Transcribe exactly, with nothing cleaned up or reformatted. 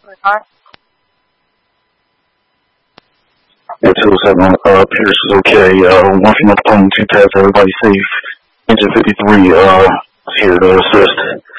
Yeah, two oh seven, uh, Pierce is okay. Uh, one female plane, two pads, everybody safe. Engine fifty-three, uh, is here to assist.